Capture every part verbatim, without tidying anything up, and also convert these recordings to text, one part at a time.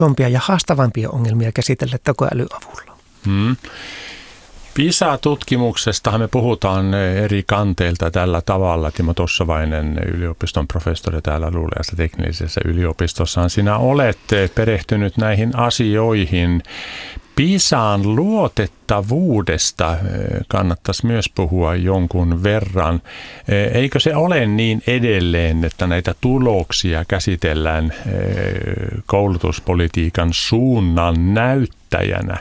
isompia ja haastavampia ongelmia käsitellä tekoälyn avulla. Hmm. PISA-tutkimuksestahan me puhutaan eri kanteilta tällä tavalla. Timo Tossavainen, yliopiston professori täällä Luuleassa teknillisessä yliopistossahan sinä olet perehtynyt näihin asioihin. PISAn luotettavuudesta kannattaisi myös puhua jonkun verran. Eikö se ole niin edelleen, että näitä tuloksia käsitellään koulutuspolitiikan suunnan näyttäjänä?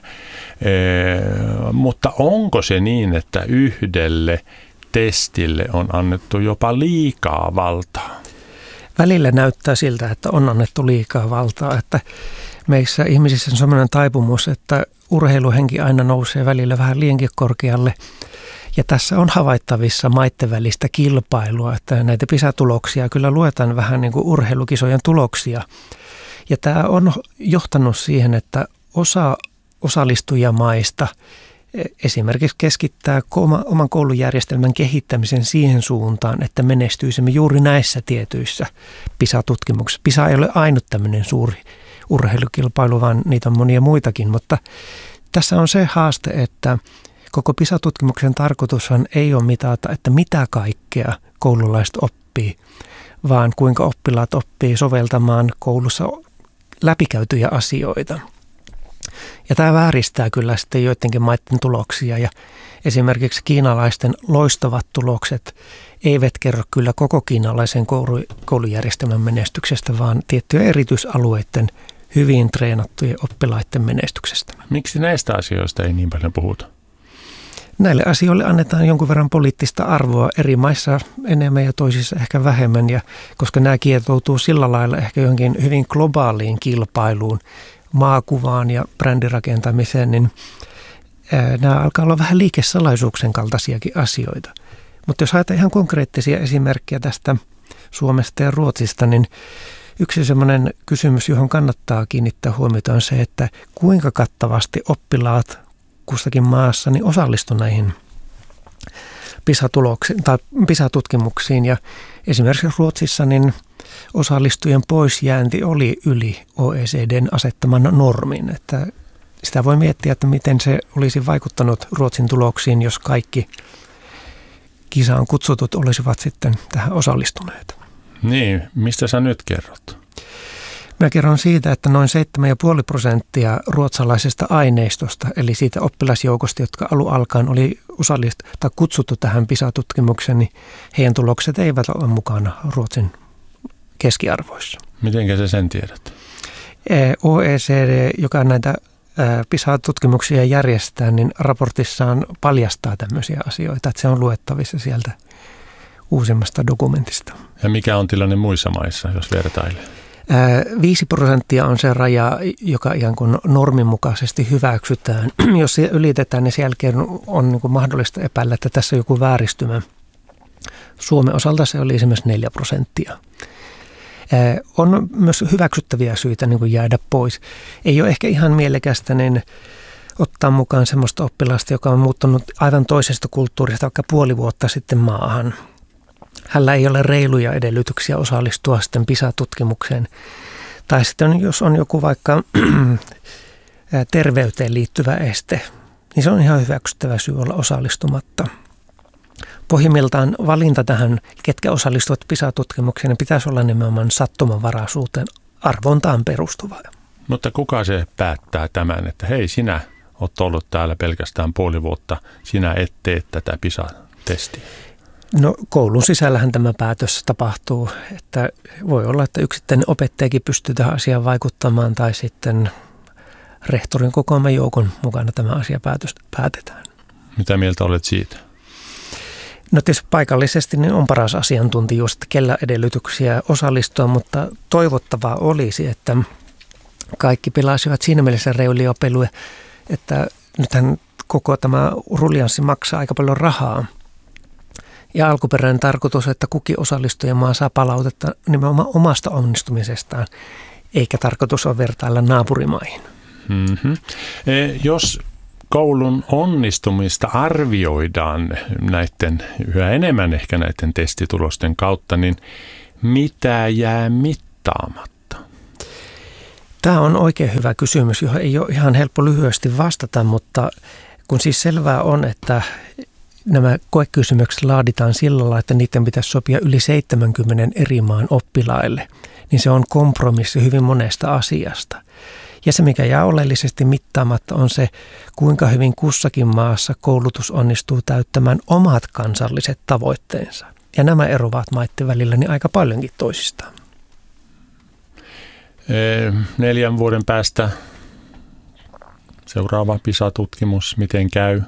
Mutta onko se niin, että yhdelle testille on annettu jopa liikaa valtaa? Välillä näyttää siltä, että on annettu liikaa valtaa, että meissä ihmisissä on sellainen taipumus, että urheiluhenki aina nousee välillä vähän liiankin korkealle. Ja tässä on havaittavissa maitten välistä kilpailua, että näitä PISA-tuloksia kyllä luetaan vähän niin kuin urheilukisojen tuloksia. Ja tämä on johtanut siihen, että osa osallistujamaista esimerkiksi keskittää oman koulujärjestelmän kehittämisen siihen suuntaan, että menestyisimme juuri näissä tietyissä PISA-tutkimuksissa. PISA ei ole ainut tämmöinen suuri urheilukilpailu, vaan niitä on monia muitakin, mutta tässä on se haaste, että koko PISA-tutkimuksen tarkoitushan ei ole mitata, että mitä kaikkea koululaiset oppii, vaan kuinka oppilaat oppii soveltamaan koulussa läpikäytyjä asioita. Ja tämä vääristää kyllä sitten joidenkin maiden tuloksia ja esimerkiksi kiinalaisten loistavat tulokset eivät kerro kyllä koko kiinalaisen koulujärjestelmän menestyksestä, vaan tiettyjen erityisalueiden hyvin treenattujen oppilaiden menestyksestä. Miksi näistä asioista ei niin paljon puhuta? Näille asioille annetaan jonkun verran poliittista arvoa eri maissa enemmän ja toisissa ehkä vähemmän, ja koska nämä kietoutuu sillä lailla ehkä johonkin hyvin globaaliin kilpailuun, maakuvaan ja brändirakentamiseen, niin nämä alkaa olla vähän liikesalaisuuksien kaltaisiakin asioita. Mutta jos haetaan ihan konkreettisia esimerkkejä tästä Suomesta ja Ruotsista, niin yksi semmoinen kysymys, johon kannattaa kiinnittää huomiota, on se, että kuinka kattavasti oppilaat kustakin maassa niin osallistu näihin PISA-tuloksiin tai PISA-tutkimuksiin. Ja esimerkiksi Ruotsissa niin osallistujien poisjäänti oli yli O E C D:n asettaman normin. Että sitä voi miettiä, että miten se olisi vaikuttanut Ruotsin tuloksiin, jos kaikki kisaan kutsutut olisivat sitten tähän osallistuneet. Niin, mistä sä nyt kerrot? Mä kerron siitä, että noin seitsemän pilkku viisi prosenttia ruotsalaisesta aineistosta, eli siitä oppilasjoukosta, jotka alun alkaen oli osallistu tai kutsuttu tähän PISA-tutkimukseen, niin heidän tulokset eivät ole mukana Ruotsin keskiarvoissa. Mitenkä sä sen tiedät? O E C D, joka näitä PISA-tutkimuksia järjestää, niin raportissaan paljastaa tämmöisiä asioita, että se on luettavissa sieltä uusimmasta dokumentista. Ja mikä on tilanne muissa maissa, jos vertailee? Viisi prosenttia on se raja, joka ihan kuin normin mukaisesti hyväksytään. Jos se ylitetään, niin sen jälkeen on niin kuin mahdollista epäillä, että tässä on joku vääristymä. Suomen osalta se oli esimerkiksi neljä prosenttia. On myös hyväksyttäviä syitä niin kuin jäädä pois. Ei ole ehkä ihan mielekästä niin ottaa mukaan sellaista oppilasta, joka on muuttunut aivan toisesta kulttuurista vaikka puoli vuotta sitten maahan. Hänellä ei ole reiluja edellytyksiä osallistua sitten PISA-tutkimukseen. Tai sitten jos on joku vaikka terveyteen liittyvä este, niin se on ihan hyväksyttävä syy olla osallistumatta. Pohjimmiltaan valinta tähän, ketkä osallistuvat PISA-tutkimukseen, pitäisi olla nimenomaan sattumanvaraisuuteen arvontaan perustuvaa. Mutta kuka se päättää tämän, että hei, sinä olet ollut täällä pelkästään puoli vuotta, sinä et tee tätä PISA-testiä? No koulun sisällähän tämä päätös tapahtuu, että voi olla, että yksittäinen opettajakin pystyy tähän asiaan vaikuttamaan tai sitten rehtorin kokoaman joukon mukana tämä asia päätös, päätetään. Mitä mieltä olet siitä? No tietysti paikallisesti niin on paras asiantuntijuus, että kellä edellytyksiä osallistua, mutta toivottavaa olisi, että kaikki pelaisivat siinä mielessä reiluja pelejä, että nythän koko tämä ruljanssi maksaa aika paljon rahaa. Ja alkuperäinen tarkoitus, että kukin osallistujamaa saa palautetta nimenomaan omasta onnistumisestaan, eikä tarkoitus ole vertailla naapurimaihin. Mm-hmm. E, jos koulun onnistumista arvioidaan näiden, yhä enemmän ehkä näiden testitulosten kautta, niin mitä jää mittaamatta? Tämä on oikein hyvä kysymys, johon ei ole ihan helppo lyhyesti vastata, mutta kun siis selvää on, että nämä koekysymykset laaditaan sillä lailla, että niiden pitäisi sopia yli seitsemänkymmenen eri maan oppilaille, niin se on kompromissi hyvin monesta asiasta. Ja se, mikä jää oleellisesti mittaamatta, on se, kuinka hyvin kussakin maassa koulutus onnistuu täyttämään omat kansalliset tavoitteensa. Ja nämä eroavat maiden välillä niin aika paljonkin toisistaan. Neljän vuoden päästä seuraava PISA-tutkimus, miten käy?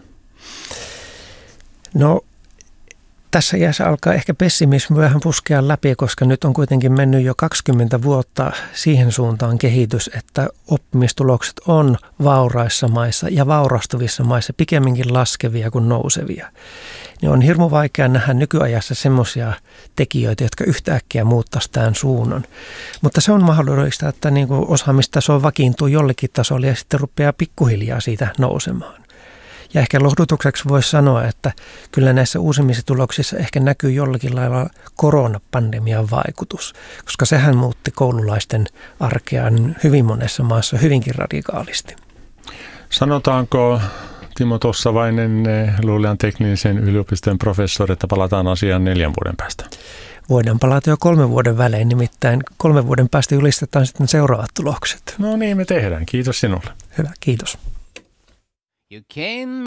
No, tässä iässä alkaa ehkä pessimismi vähän puskea läpi, koska nyt on kuitenkin mennyt jo kaksikymmentä vuotta siihen suuntaan kehitys, että oppimistulokset on vauraissa maissa ja vaurastuvissa maissa pikemminkin laskevia kuin nousevia. Niin on hirmu vaikea nähdä nykyajassa semmoisia tekijöitä, jotka yhtäkkiä muuttaisi tämän suunnan. Mutta se on mahdollista, että niin kuin osaamistaso vakiintuu jollekin tasolle ja sitten rupeaa pikkuhiljaa siitä nousemaan. Ja ehkä lohdutukseksi voisi sanoa, että kyllä näissä uusimmissa tuloksissa ehkä näkyy jollakin lailla koronapandemian vaikutus, koska sehän muutti koululaisten arkea hyvin monessa maassa hyvinkin radikaalisti. Sanotaanko, Timo Tossavainen, Luulean teknillisen yliopiston professori, että palataan asiaan neljän vuoden päästä? Voidaan palata jo kolmen vuoden välein, nimittäin kolmen vuoden päästä julistetaan sitten seuraavat tulokset. No niin, me tehdään. Kiitos sinulle. Hyvä, kiitos. You came